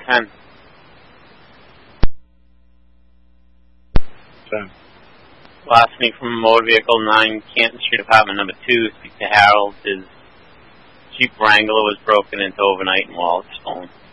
10. 10. Last me from motor vehicle 9, Canton Street, apartment number 2. Speak to Harold. His Jeep Wrangler was broken into overnight and wallets stolen.